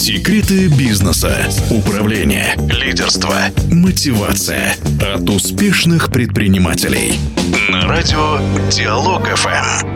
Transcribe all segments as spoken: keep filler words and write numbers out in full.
Секреты бизнеса, управления, лидерства, мотивация от успешных предпринимателей. На радио Диалог-ФМ.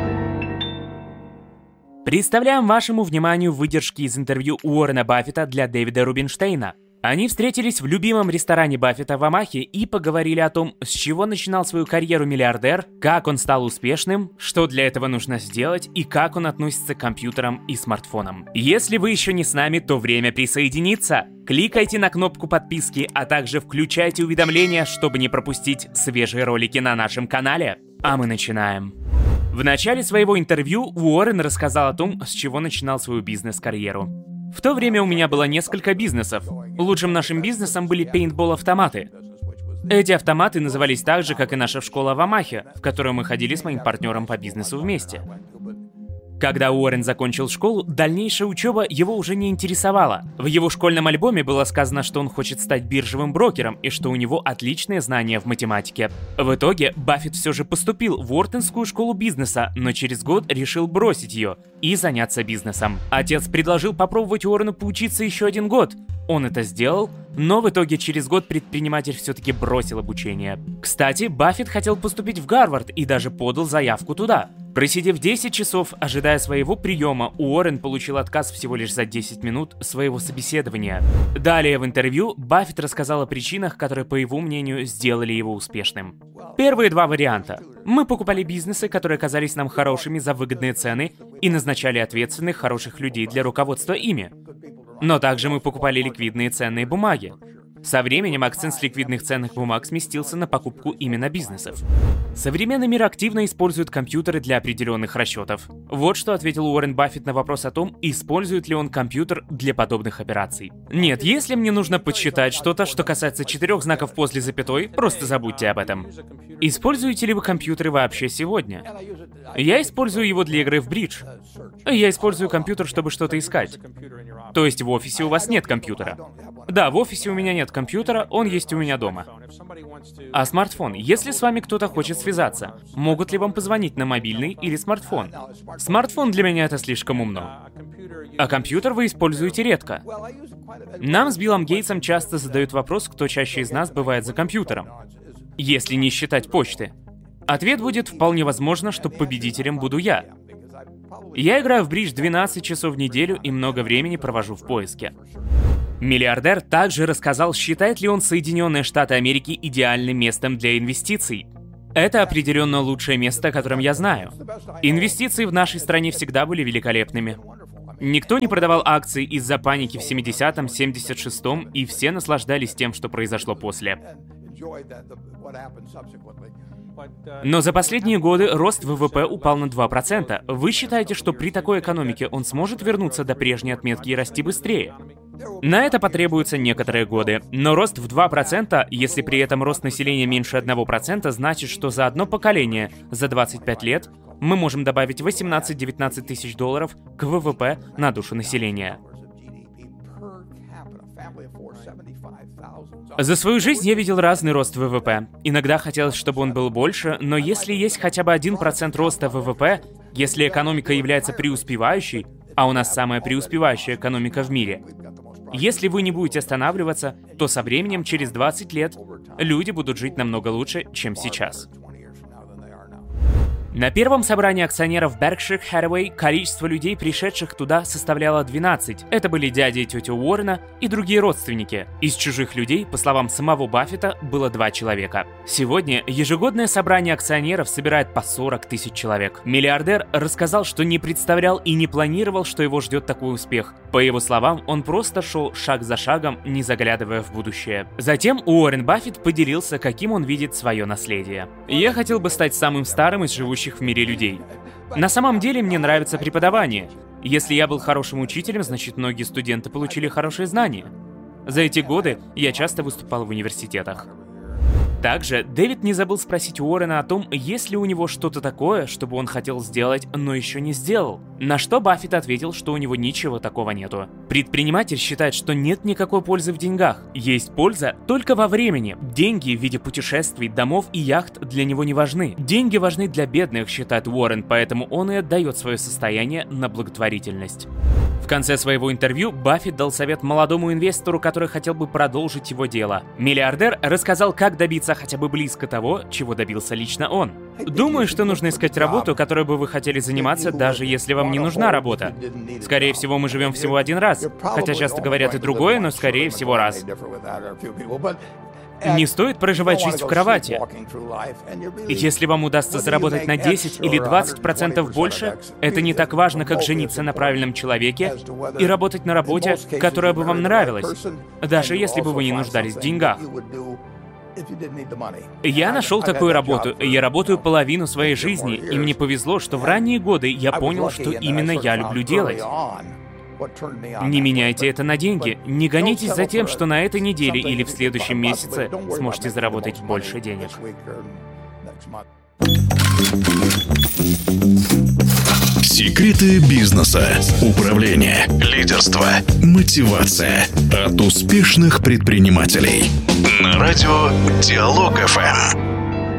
Представляем вашему вниманию выдержки из интервью Уоррена Баффета для Дэвида Рубинштейна. Они встретились в любимом ресторане Баффета в Омахе и поговорили о том, с чего начинал свою карьеру миллиардер, как он стал успешным, что для этого нужно сделать и как он относится к компьютерам и смартфонам. Если вы еще не с нами, то время присоединиться. Кликайте на кнопку подписки, а также включайте уведомления, чтобы не пропустить свежие ролики на нашем канале. А мы начинаем. В начале своего интервью Уоррен рассказал о том, с чего начинал свою бизнес-карьеру. В то время у меня было несколько бизнесов. Лучшим нашим бизнесом были пейнтбол-автоматы. Эти автоматы назывались так же, как и наша школа в Омахе, в которую мы ходили с моим партнером по бизнесу вместе. Когда Уоррен закончил школу, дальнейшая учеба его уже не интересовала. В его школьном альбоме было сказано, что он хочет стать биржевым брокером и что у него отличные знания в математике. В итоге Баффет все же поступил в Уортонскую школу бизнеса, но через год решил бросить ее и заняться бизнесом. Отец предложил попробовать Уоррену поучиться еще один год. Он это сделал, но в итоге через год предприниматель все-таки бросил обучение. Кстати, Баффет хотел поступить в Гарвард и даже подал заявку туда. Просидев десять часов, ожидая своего приема, Уоррен получил отказ всего лишь за десять минут своего собеседования. Далее в интервью Баффет рассказал о причинах, которые, по его мнению, сделали его успешным. Первые два варианта. Мы покупали бизнесы, которые казались нам хорошими за выгодные цены и назначали ответственных, хороших людей для руководства ими. Но также мы покупали ликвидные ценные бумаги. Со временем акцент с ликвидных ценных бумаг сместился на покупку именно бизнесов. Современный мир активно использует компьютеры для определенных расчетов. Вот что ответил Уоррен Баффет на вопрос о том, использует ли он компьютер для подобных операций. Нет, если мне нужно подсчитать что-то, что касается четырех знаков после запятой, просто забудьте об этом. Используете ли вы компьютеры вообще сегодня? Я использую его для игры в бридж. Я использую компьютер, чтобы что-то искать. То есть в офисе у вас нет компьютера? Да, в офисе у меня нет компьютера, он есть у меня дома. А смартфон? Если с вами кто-то хочет связаться, могут ли вам позвонить на мобильный или смартфон? Смартфон для меня это слишком умно. А компьютер вы используете редко. Нам с Биллом Гейтсом часто задают вопрос, кто чаще из нас бывает за компьютером, если не считать почты. Ответ будет: вполне возможно, что победителем буду я. Я играю в бридж двенадцать часов в неделю и много времени провожу в поиске. Миллиардер также рассказал, считает ли он Соединенные Штаты Америки идеальным местом для инвестиций. Это определенно лучшее место, о котором я знаю. Инвестиции в нашей стране всегда были великолепными. Никто не продавал акции из-за паники в семидесятом, семьдесят шестом, и все наслаждались тем, что произошло после. Но за последние годы рост ВВП упал на два процента. Вы считаете, что при такой экономике он сможет вернуться до прежней отметки и расти быстрее? На это потребуются некоторые годы. Но рост в два процента, если при этом рост населения меньше одного процента, значит, что за одно поколение, за двадцать пять лет, мы можем добавить восемнадцать-девятнадцать тысяч долларов к ВВП на душу населения. За свою жизнь я видел разный рост ВВП. Иногда хотелось, чтобы он был больше, но если есть хотя бы один процент роста ВВП, если экономика является преуспевающей, а у нас самая преуспевающая экономика в мире, если вы не будете останавливаться, то со временем, через двадцать лет, люди будут жить намного лучше, чем сейчас. На первом собрании акционеров Berkshire Hathaway количество людей, пришедших туда, составляло двенадцать. Это были дядя и тетя Уоррена и другие родственники. Из чужих людей, по словам самого Баффета, было два человека. Сегодня ежегодное собрание акционеров собирает по сорок тысяч человек. Миллиардер рассказал, что не представлял и не планировал, что его ждет такой успех. По его словам, он просто шел шаг за шагом, не заглядывая в будущее. Затем Уоррен Баффет поделился, каким он видит свое наследие. «Я хотел бы стать самым старым из живущих в мире людей. На самом деле мне нравится преподавание. Если я был хорошим учителем, значит многие студенты получили хорошие знания. За эти годы я часто выступал в университетах». Также Дэвид не забыл спросить Уоррена о том, есть ли у него что-то такое, что бы он хотел сделать, но еще не сделал. На что Баффет ответил, что у него ничего такого нету. Предприниматель считает, что нет никакой пользы в деньгах. Есть польза только во времени. Деньги в виде путешествий, домов и яхт для него не важны. Деньги важны для бедных, считает Уоррен, поэтому он и отдает свое состояние на благотворительность. В конце своего интервью Баффет дал совет молодому инвестору, который хотел бы продолжить его дело. Миллиардер рассказал, как добиться хотя бы близко того, чего добился лично он. «Думаю, что нужно искать работу, которой бы вы хотели заниматься, даже если вам не нужна работа. Скорее всего, мы живем всего один раз. Хотя часто говорят и другое, но скорее всего раз. Не стоит проживать жизнь в кровати. Если вам удастся заработать на десять или двадцать процентов больше, это не так важно, как жениться на правильном человеке и работать на работе, которая бы вам нравилась, даже если бы вы не нуждались в деньгах. Я нашел такую работу, я работаю половину своей жизни, и мне повезло, что в ранние годы я понял, что именно я люблю делать. Не меняйте это на деньги. Не гонитесь за тем, что на этой неделе или в следующем месяце сможете заработать больше денег». Секреты бизнеса, управление, лидерство, мотивация от успешных предпринимателей. На радио Диалог эф эм.